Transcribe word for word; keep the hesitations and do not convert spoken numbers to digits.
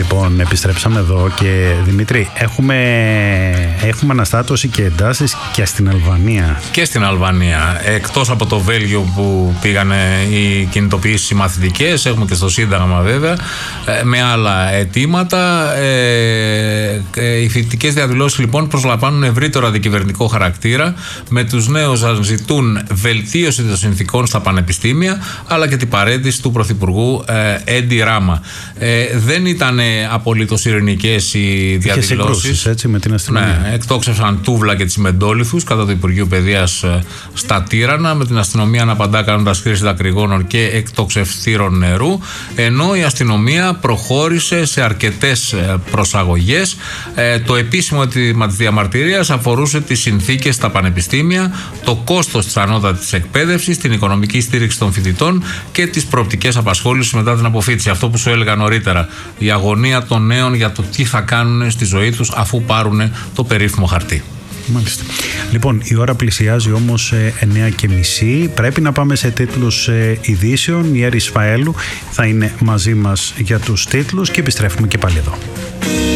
Λοιπόν, επιστρέψαμε εδώ και Δημήτρη, έχουμε, έχουμε αναστάτωση και εντάσεις και στην Αλβανία. Και στην Αλβανία. Εκτός από το Βέλγιο που πήγανε οι κινητοποιήσεις οι μαθητικές, έχουμε και στο Σύνταγμα βέβαια, με άλλα αιτήματα. Ε, ε, οι φοιτητικές διαδηλώσεις λοιπόν προσλαμβάνουν ευρύτερο αντικυβερνητικό χαρακτήρα, με τους νέους να ζητούν βελτίωση των συνθηκών στα πανεπιστήμια, αλλά και την παραίτηση του Πρωθυπουργού ε, Έντι Ράμα. Ε, δεν ήταν απολύτως ειρηνικές οι διαδηλώσεις. Έτσι, με την αστυνομία. Ναι, εκτόξευσαν τούβλα και τσιμεντόλιθους κατά το Υπουργείο Παιδείας στα Τύρανα, με την αστυνομία να απαντά κάνοντας χρήση δακρυγόνων και εκτοξευτήρων νερού, ενώ η αστυνομία προχώρησε σε αρκετές προσαγωγές. Ε, το επίσημο αίτημα της διαμαρτυρίας αφορούσε τις συνθήκες στα πανεπιστήμια, το κόστος της ανώτατης εκπαίδευσης, την οικονομική στήριξη των φοιτητών και τις προοπτικές απασχόλησης μετά την αποφύτιση. Αυτό που σου έλεγα νωρίτερα, η αγωνία των νέων για το τι θα κάνουν στη ζωή τους αφού πάρουν το περίφημο χαρτί. Μάλιστα. Λοιπόν, η ώρα πλησιάζει όμως εννιά και μισή. Πρέπει να πάμε σε τίτλους ειδήσεων. Η Έρη Σφαέλου θα είναι μαζί μας για τους τίτλους και επιστρέφουμε και πάλι εδώ.